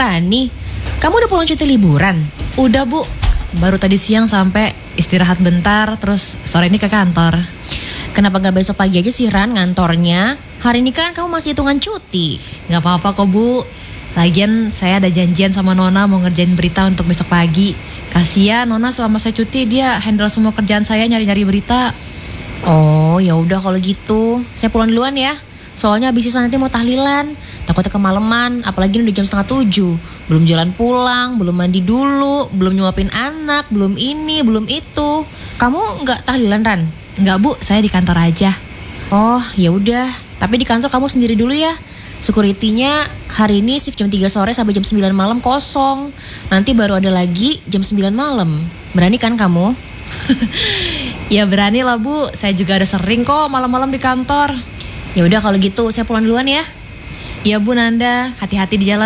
Rani, kamu udah pulang cuti liburan? Udah Bu, baru tadi siang sampai istirahat bentar, terus sore ini ke kantor. Kenapa gak besok pagi aja sih Ran ngantornya? Hari ini kan kamu masih hitungan cuti. Gak apa-apa kok Bu. Lagian saya ada janjian sama Nona mau ngerjain berita untuk besok pagi. Kasian Nona selama saya cuti dia handle semua kerjaan saya nyari-nyari berita. Oh ya udah kalau gitu, saya pulang duluan ya. Soalnya abis itu nanti mau tahlilan, takutnya kemalaman, apalagi ini udah jam 6:30. Belum jalan pulang, belum mandi dulu, belum nyuapin anak, belum ini, belum itu. Kamu nggak tahlilan Ran? Enggak Bu, saya di kantor aja. Oh ya udah, tapi di kantor kamu sendiri dulu ya. Security-nya hari ini shift jam 3 sore sampai jam 9 malam kosong. Nanti baru ada lagi jam 9 malam. Berani kan kamu? Ya berani lah Bu, saya juga ada sering kok malam-malam di kantor. Ya udah kalau gitu saya pulang duluan ya. Ya Bu Nanda, hati-hati di jalan.